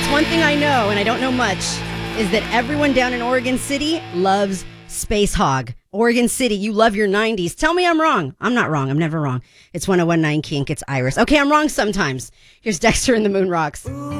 it's one thing I know, and I don't know much, is that everyone down in Oregon City loves Space Hog. Oregon City, you love your 90s. Tell me I'm wrong. I'm not wrong. I'm never wrong. It's 101.9 Kink. It's Iris. Okay, I'm wrong sometimes. Here's Dexter and the Moon Rocks.